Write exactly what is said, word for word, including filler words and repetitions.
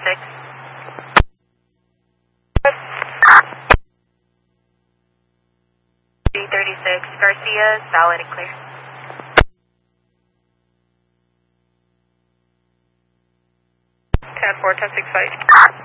thirty-six. D thirty-six, Garcia, valid and clear. ten four, ten six five.